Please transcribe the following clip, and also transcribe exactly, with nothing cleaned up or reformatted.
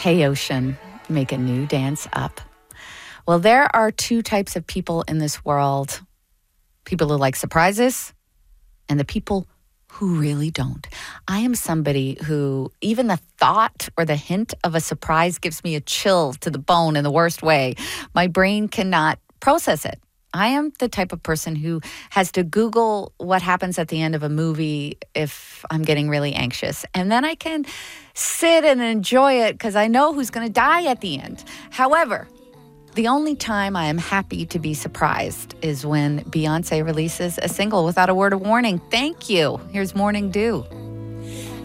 Hey, ocean, make a new dance up. Well, there are two types of people in this world. People who like surprises and the people who really don't. I am somebody who even the thought or the hint of a surprise gives me a chill to the bone in the worst way. My brain cannot process it. I am the type of person who has to Google what happens at the end of a movie if I'm getting really anxious. And then I can sit and enjoy it because I know who's going to die at the end. However, the only time I am happy to be surprised is when Beyonce releases a single without a word of warning. Thank you. Here's Morning Dew.